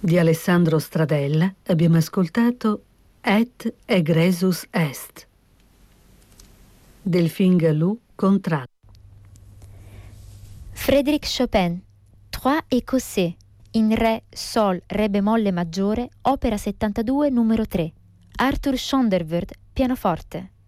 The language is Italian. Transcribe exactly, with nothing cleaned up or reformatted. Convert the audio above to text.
Di Alessandro Stradella abbiamo ascoltato Et egresus est. Delphine Gallou, contratto. Frédéric Chopin, Trois écossais, in re, sol, re bemolle maggiore, opera settantadue numero tre. Arthur Schonderwörth, pianoforte.